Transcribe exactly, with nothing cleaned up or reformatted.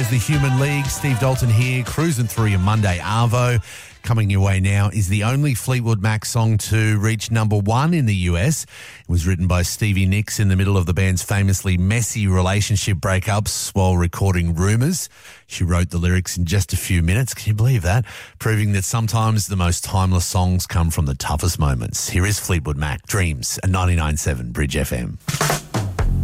The Human League, Steve Dalton here, cruising through your Monday Arvo. Coming your way now is the only Fleetwood Mac song to reach number one in the U S. It was written by Stevie Nicks in the middle of the band's famously messy relationship breakups while recording Rumours. She wrote the lyrics in just a few minutes. Can you believe that? Proving that sometimes the most timeless songs come from the toughest moments. Here is Fleetwood Mac, Dreams, at ninety-nine point seven Bridge F M.